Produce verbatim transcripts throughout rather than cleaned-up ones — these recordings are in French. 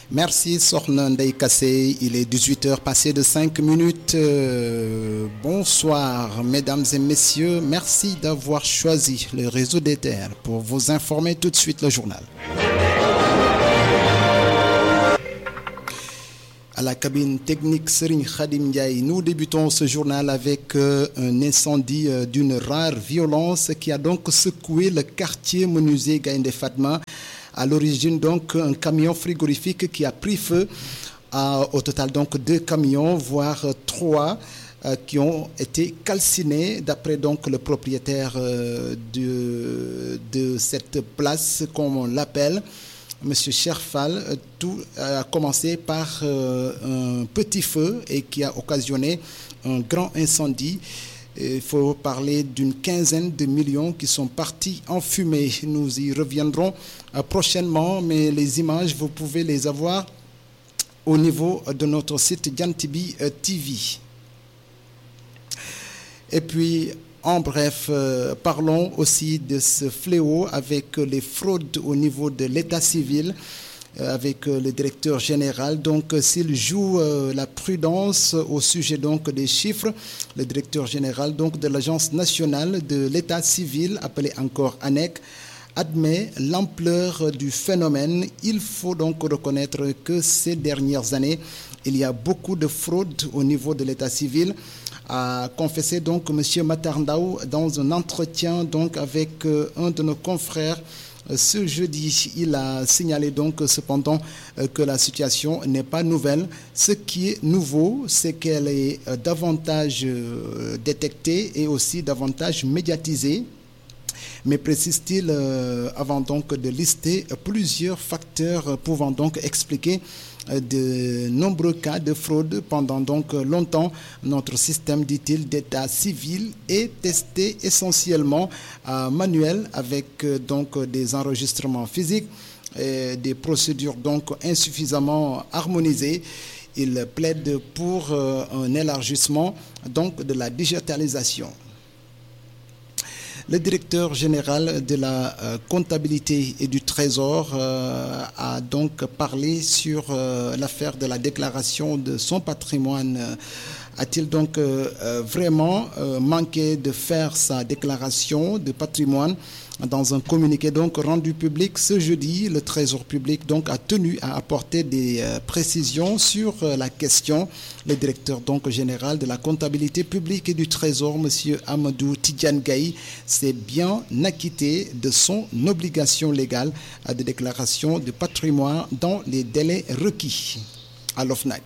Merci Sokhna Ndeye Kassé, il est dix-huit heures passées de cinq minutes. Euh, bonsoir mesdames et messieurs, merci d'avoir choisi le réseau des terres pour vous informer tout de suite le journal. À la cabine technique Serigne Khadim Ndiaye, nous débutons ce journal avec euh, un incendie euh, d'une rare violence qui a donc secoué le quartier menuisier Gaïndé Fatma. À l'origine, donc, un camion frigorifique qui a pris feu. Euh, au total, donc, deux camions, voire euh, trois, euh, qui ont été calcinés, d'après donc le propriétaire euh, de, de cette place, comme on l'appelle, Monsieur Cherfal. Tout a commencé par euh, un petit feu et qui a occasionné un grand incendie. Il faut parler d'une quinzaine de millions qui sont partis en fumée. Nous y reviendrons prochainement, mais les images, vous pouvez les avoir au niveau de notre site Jantibi T V. Et puis, en bref, euh, parlons aussi de ce fléau avec les fraudes au niveau de l'état civil. Avec le directeur général, donc s'il joue euh, la prudence au sujet donc des chiffres, le directeur général donc de l'Agence nationale de l'état civil, appelé encore ANEC, admet l'ampleur du phénomène. Il faut donc reconnaître que ces dernières années, il y a beaucoup de fraude au niveau de l'état civil, a confessé donc M. Matarndao dans un entretien donc avec euh, un de nos confrères. Ce jeudi, il a signalé donc cependant que la situation n'est pas nouvelle. Ce qui est nouveau, c'est qu'elle est davantage détectée et aussi davantage médiatisée. Mais précise-t-il, euh, avant donc de lister plusieurs facteurs pouvant donc expliquer de nombreux cas de fraude pendant donc longtemps. Notre système, dit-il, d'état civil est testé essentiellement à manuel avec donc des enregistrements physiques, et des procédures donc insuffisamment harmonisées. Il plaide pour un élargissement donc de la digitalisation. Le directeur général de la euh, comptabilité et du trésor euh, a donc parlé sur euh, l'affaire de la déclaration de son patrimoine. Euh, a-t-il donc euh, euh, vraiment euh, manqué de faire sa déclaration de patrimoine? Dans un communiqué donc rendu public ce jeudi, le Trésor public donc a tenu à apporter des euh, précisions sur euh, la question. Le directeur donc général de la comptabilité publique et du Trésor, M. Amadou Tidjane Gaye, s'est bien acquitté de son obligation légale de déclaration de patrimoine dans les délais requis à l'O F N A C.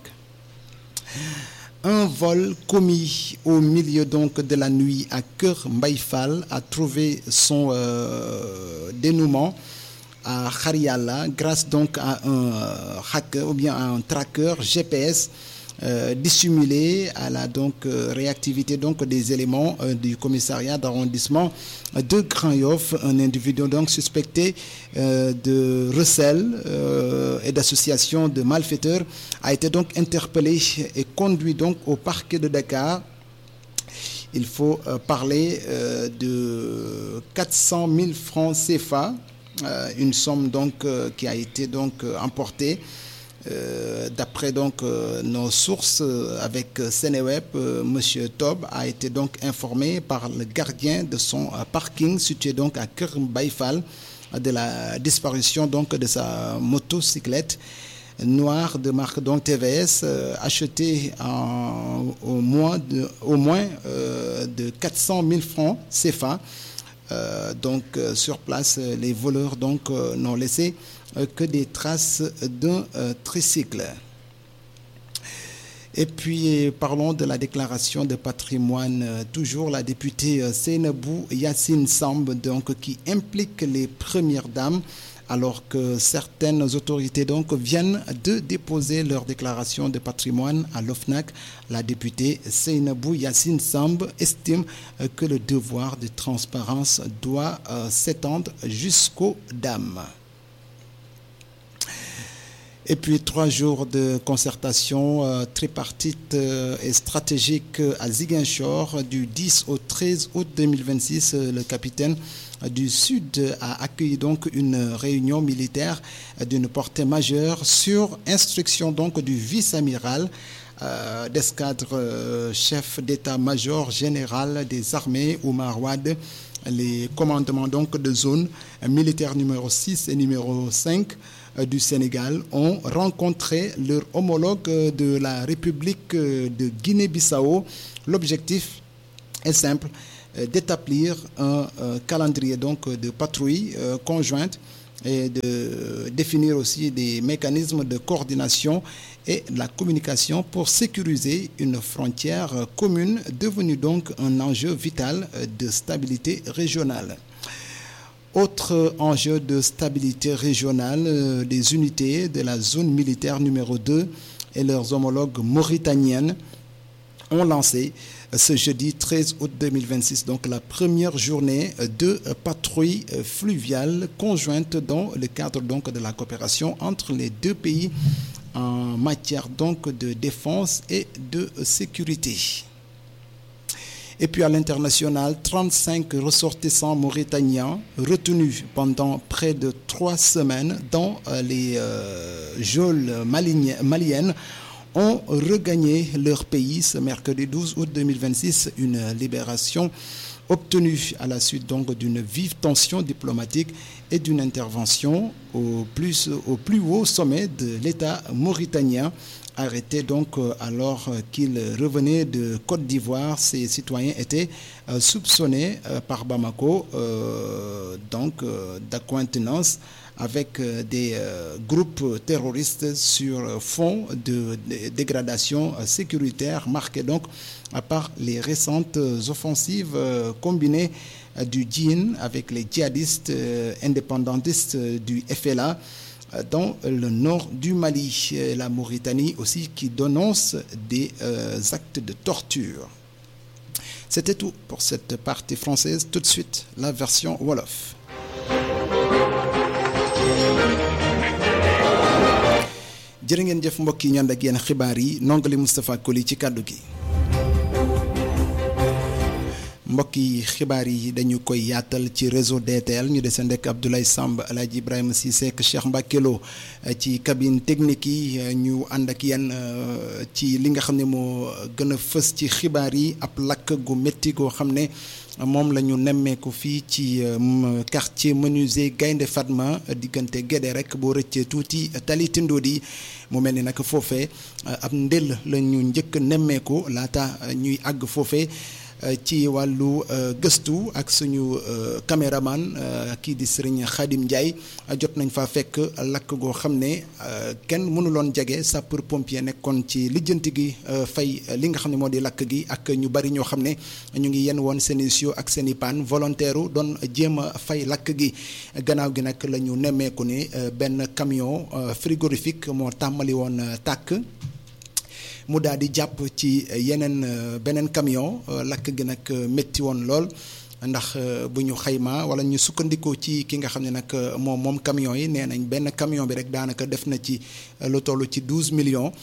Un vol commis au milieu donc de la nuit à Keur Mbaye-Fall a trouvé son euh, dénouement à Khariala grâce donc à un hacker ou bien à un tracker G P S euh, dissimulé à la donc euh, réactivité donc des éléments euh, du commissariat d'arrondissement de Grand Yoff. Un individu donc suspecté euh, de recel euh, et d'association de malfaiteurs a été donc interpellé et conduit donc au parquet de Dakar. Il faut euh, parler euh, de quatre cent mille francs C F A, euh, une somme donc euh, qui a été donc euh, emportée. Euh, d'après donc euh, nos sources euh, avec Sénéweb, euh, M. Tob a été donc informé par le gardien de son euh, parking situé donc à Keur Mbaye-Fall de la disparition donc de sa motocyclette noire de marque donc T V S euh, achetée en, au moins de, au moins euh, de quatre cent mille francs C F A. Euh, donc euh, sur place, les voleurs donc euh, n'ont laissé euh, que des traces d'un euh, tricycle. Et puis parlons de la déclaration de patrimoine. Euh, toujours la députée euh, Seynabou Yacine Samb donc qui implique les premières dames, alors que certaines autorités donc viennent de déposer leur déclaration de patrimoine à l'O F N A C. La députée Seynabou Yacine Samb estime que le devoir de transparence doit euh, s'étendre jusqu'aux dames. Et puis trois jours de concertation euh, tripartite euh, et stratégique à Ziguinchor du dix au treize août deux mille vingt-six. Euh, le capitaine du Sud a accueilli donc une réunion militaire d'une portée majeure sur instruction donc du vice-amiral euh, d'escadre euh, chef d'état-major général des armées Oumar Wade. Les commandements donc de zone militaire numéro six et numéro cinq euh, du Sénégal ont rencontré leur homologue de la République de Guinée-Bissau. L'objectif est simple, euh, d'établir un euh, calendrier donc de patrouille euh, conjointe et de définir aussi des mécanismes de coordination et la communication pour sécuriser une frontière commune devenue donc un enjeu vital de stabilité régionale. Autre enjeu de stabilité régionale, des unités de la zone militaire numéro deux et leurs homologues mauritaniennes ont lancé ce jeudi treize août deux mille vingt-six donc la première journée de patrouille fluviale conjointe dans le cadre donc de la coopération entre les deux pays en matière donc de défense et de sécurité. Et puis à l'international, trente-cinq ressortissants mauritaniens retenus pendant près de trois semaines dans les euh, geôles maliennes ont regagné leur pays ce mercredi douze août deux mille vingt-six, une libération obtenue à la suite donc d'une vive tension diplomatique et d'une intervention au plus, au plus haut sommet de l'État mauritanien. Arrêtés donc alors qu'ils revenaient de Côte d'Ivoire, ces citoyens étaient euh, soupçonnés euh, par Bamako euh, donc euh, d'accointances avec euh, des euh, groupes terroristes sur fond de, de dégradation euh, sécuritaire marquée donc par les récentes offensives euh, combinées euh, du djinn avec les djihadistes euh, indépendantistes euh, du F L A dans le nord du Mali, la Mauritanie aussi qui dénonce des euh, actes de torture. C'était tout pour cette partie française. Tout de suite, la version Wolof. jërë ngeen jëf mbokk yi ñu ànd ak yéen xibaar yi nongali Moustapha Koli ci kàddu gi. mbokk yi xibaar yi dañu koy yaatal ci réseau D T L ñu desee ndekk Abdoulaye Samb Alaaji Ibrahima Cissé ak Cheikh Mbacké Lo ci cabine technique yi ñu ànd ak yéen ci li nga xam ne moo gën a fës ci xibaar yi ab lakk gu métti goo xam ne moom la ñu nemmeeku fii ci quartier menuisier Gaynde Fatma diggante Guédé rek boo rëccee tuuti Tali Tindodi mu mel ni nag foofee ab ndel la ñu njëkk nemmeeku laata ñuy àgg foofee ci wàllu gëstu ak suñu caméraman kii di Serigne Khadim Ndiaye jot nañ fa fekk lakk goo xam ne kenn mënuloon jege sapeur pompier nekkoon ci lijjanti gi fay li nga xam ne moo di lakk gi ak ñu bari ñoo xam ne ñu ngi yenn woon seen i sio ak seen i paan volontaire doon jéem a fay lakk gi gannaaw gi nag la ñu nemmeeku ni benn camion frigorifique moo tàmmali woon tàkk mu daal di jàpp ci yeneen beneen camion lakk gi nag métti woon lool ndax bu ñu xayma wala ñu sukkandikoo ci ki nga xam ne nag moom moom camion yi nee nañ benn camion bi rek daanaka def na ci lu toll ci douze millions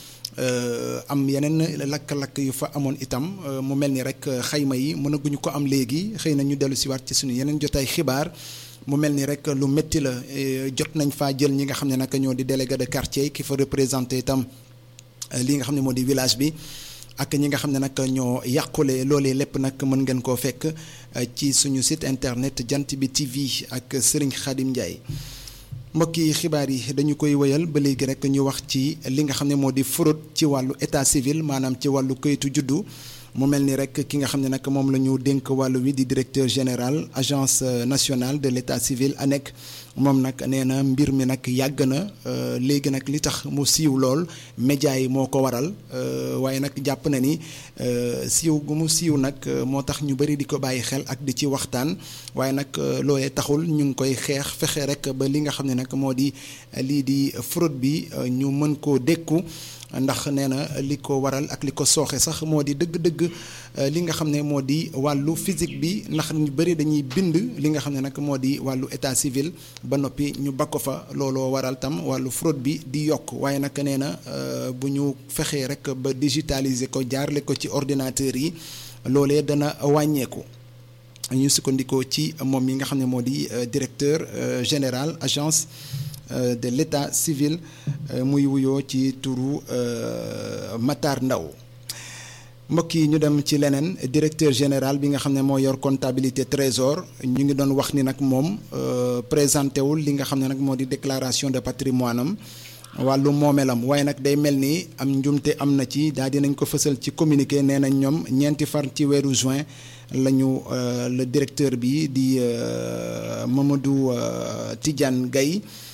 am yeneen lakk-lakk yu fa amoon itam mu mel ni rek xayma yi mënaguñu ko am léegi xëy na ñu dellu si waat ci suñu yeneen jotaay xibaar mu mel ni rek lu métti la jot nañ faa jël ñi nga xam ne nag ñoo di délégué de quartier ki fa représenté itam li nga xam ne moo di village bi ak ñi nga xam ne nag ñoo yàqule loolee lépp nag mën ngeen koo fekk ci suñu site internet jant bi T V ak Serigne Khadim Ndiaye. mbokki xibaar yi dañu koy wéyal ba léegi rek ñu wax ci li nga xam ne moo di fraude ci wàllu état civil maanaam ci wàllu kayitu juddu. mu mel ni rek ki nga xam ne nag moom la ñu dénk wàllu wi di directeur général agence nationale de l'état civil A N E C moom nag nee na mbir mi nag yàgg na léegi nag li tax mu siiw lool média yi moo ko waral waaye nag jàpp na ni siiw gu mu siiw nag moo tax ñu bëri di ko bàyyi xel ak di ci waxtaan waaye nag loolee taxul ñu ngi koy xeex fexe rek ba li nga xam ne nag moo di lii di fraude bi ñu mën koo dékku ndax nee na li ko waral ak li ko sooxe sax moo di dëgg-dëgg li nga xam ne moo di wàllu physique bi ndax ñu bëri dañuy bind li nga xam ne nag moo di wàllu état civil ba noppi ñu bakko fa looloo waral tam wàllu fraude bi di yokk waaye nag nee na bu ñu fexee rek ba digitaliser ko jaarle ko ci ordinateur yi loolee dana wàññeeku. ñu sukkandikoo ci moom mi nga xam ne moo di directeur général agence de l'état civil muy wuyoo ci turu Matar Ndaw mbokk yi ñu dem ci leneen directeur général bi nga xam ne moo yor comptabilité trésor ñu ngi doon wax ni nag moom présenté wul li nga xam ne nag moo di déclaration de patrimoine am wàllu moomelam waaye nag day mel ni am njumte am na ci daal dinañ ko fësal ci communiqué nee nañ ñoom ñeenti fan ci weeru juin la ñu le directeur bi di Mamadou Tidiane Gaye